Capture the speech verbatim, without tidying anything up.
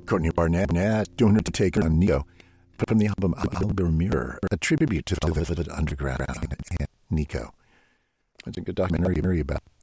Courtney Barnett doing her to take on Nico from the album Albert Mirror, a tribute to the Velvet Underground and Nico. It's a good documentary about